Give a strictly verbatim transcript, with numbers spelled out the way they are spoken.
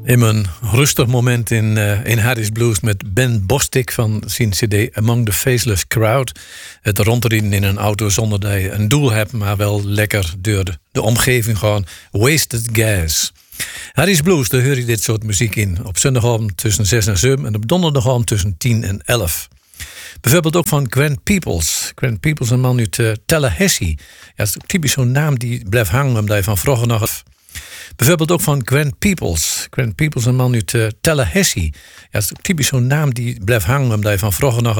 In mijn rustig moment in, uh, in Harry's Blues met Ben Bostic van zijn cd Among the Faceless Crowd. Het rondrijden in een auto zonder dat je een doel hebt, maar wel lekker door de, de omgeving gewoon. Wasted gas. Harry's Blues, daar hoor je dit soort muziek in. Op zondagavond tussen zes en zeven en op donderdagavond tussen tien en elf. Bijvoorbeeld ook van Grant Peoples. Grant Peoples, een man uit uh, Tallahassee. Ja, dat is typisch zo'n naam die blijft hangen omdat je van vroeger nog... Bijvoorbeeld ook van Grant Peoples. Grant Peoples, een man uit uh, Tallahassee. Ja, dat is typisch zo'n naam die blijft hangen omdat je van vroeger nog